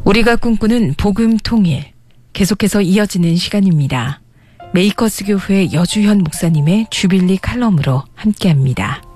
우리가 꿈꾸는 복음 통일, 계속해서 이어지는 시간입니다. 메이커스 교회 여주현 목사님의 주빌리 칼럼으로 함께합니다.